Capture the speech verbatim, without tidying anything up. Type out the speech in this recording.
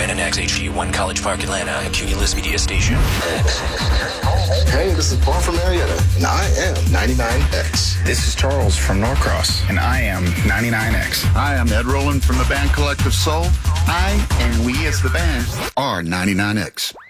Brandon X, H D one College Park, Atlanta, a Cumulus Media Station. Hey, this is Paul from Marietta, and I am ninety-nine X. This is Charles from Norcross, and I am ninety-nine X. Hi, I'm Ed Rowland from the band Collective Soul. I and we as the band are ninety-nine X.